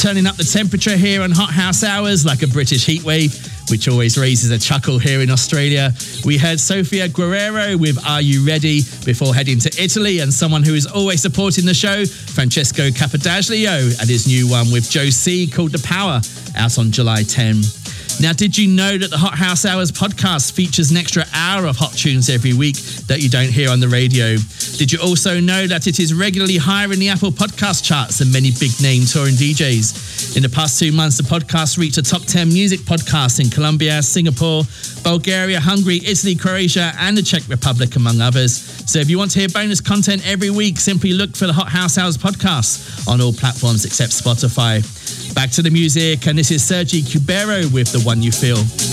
turning up the temperature here on Hot House Hours like a British heatwave, which always raises a chuckle here in Australia. We heard Sofia Guerrero with Are You Ready before heading to Italy, and someone who is always supporting the show, Francesco Capadaglio, and his new one with Joe C called The Power, out on July 10. Now, did you know that the Hot House Hours podcast features an extra hour of hot tunes every week that you don't hear on the radio? Did you also know that it is regularly higher in the Apple podcast charts than many big-name touring DJs? In the past 2 months, the podcast reached a top 10 music podcast in Colombia, Singapore, Bulgaria, Hungary, Italy, Croatia, and the Czech Republic, among others. So if you want to hear bonus content every week, simply look for the Hot House Hours podcast on all platforms except Spotify. Back to the music, and this is Sergi Cubero with The One You Feel.